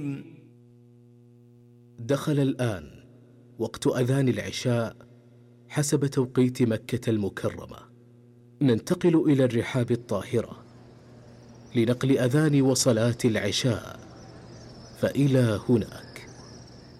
دخل الآن وقت أذان العشاء حسب توقيت مكة المكرمة. ننتقل إلى الرحاب الطاهرة لنقل أذان وصلاة العشاء، فإلى هناك.